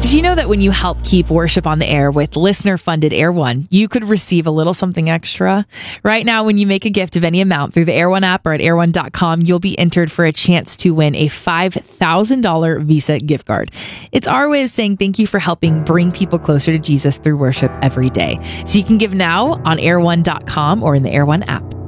Did you know that when you help keep worship on the air with listener-funded Air One, you could receive a little something extra? Right now, when you make a gift of any amount through the Air One app or at air1.com, you'll be entered for a chance to win a $5,000 Visa gift card. It's our way of saying thank you for helping bring people closer to Jesus through worship every day. So you can give now on air1.com or in the Air One app.